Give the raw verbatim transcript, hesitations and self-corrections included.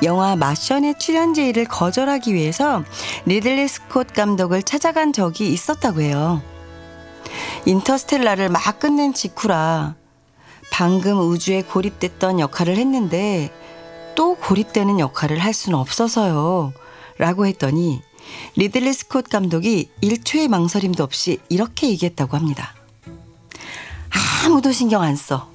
영화 마션의 출연 제의를 거절하기 위해서 리들리 스콧 감독을 찾아간 적이 있었다고 해요. 인터스텔라를 막 끝낸 직후라 방금 우주에 고립됐던 역할을 했는데 또 고립되는 역할을 할 수는 없어서요. 라고 했더니 리들리 스콧 감독이 일 초의 망설임도 없이 이렇게 얘기했다고 합니다. 아무도 신경 안 써.